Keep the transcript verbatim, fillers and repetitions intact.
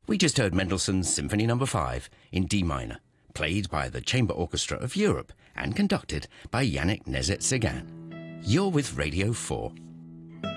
We just heard Mendelssohn's Symphony Number five in D minor, played by the Chamber Orchestra of Europe and conducted by Yannick Nézet-Séguin. You're with Radio four.